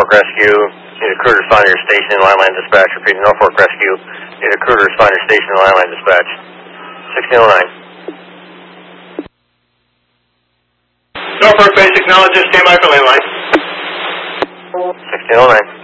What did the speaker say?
Norfolk Rescue, need a crew to respond to your station, line dispatch. Repeating, Norfolk Rescue, need a crew to respond to your station, line dispatch. 1609. Norfolk Base acknowledges, stand by for landline. 1609.